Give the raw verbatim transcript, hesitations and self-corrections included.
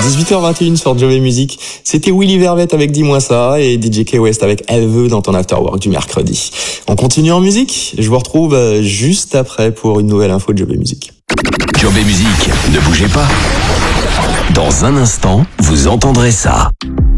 dix-huit heures vingt et une sur Joe Music. C'était Willy Vervet avec Dis-moi ça et D J K West avec Elle veut dans ton afterwork du mercredi. On continue en musique. Je vous retrouve juste après pour une nouvelle info de Joe Music. Joe Music, ne bougez pas. Dans un instant, vous entendrez ça.